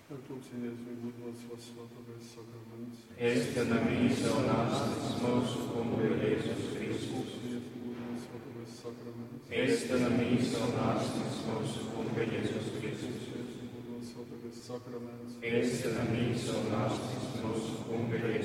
Klausies, Lūdzu, svētākais sakraments. Ēstenamīsa un astis mūsu Kunga Jēzus Kristus. Lūdzu, svētākais sakraments. Ēstenamīsa un astis mūsu Kunga Jēzus Kristus. Lūdzu, svētākais sakraments. Ēstenamīsa un astis mūsu Kunga Jēzus Kristus.